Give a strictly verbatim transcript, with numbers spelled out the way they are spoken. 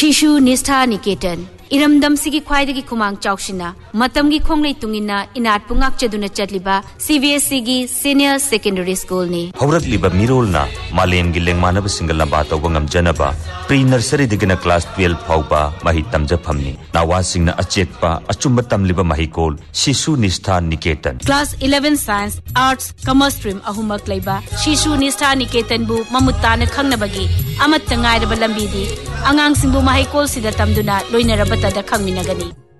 शिशु निष्ठा निकेतन इरमदम सिगी ख्वाइदगी खुमांग चाउशिना मतमगी खोंगले तुंगिना इनाट पुंगाक चदुना चटलिबा सीबीएसई गी सीनियर सेकेंडरी स्कूल ने हौरकलिबा मिरोलना मालेम गी लेंगमानब सिंगल लंबा तौबा ngamjanaba pre nursery दिगना class twelve फाउबा महि तमजफमनी नावासिंगना अचेकपा अचुंबा तमलिबा महिकोल शिशु निष्ठा निकेतन class eleven science arts commerce stream अहुमक लेबा शिशु निष्ठा निकेतन बु ममुताना खंगनबगी अमत ngairaba lambidi angang singbu mahikol sida tamduna loinaraba tada khangminagani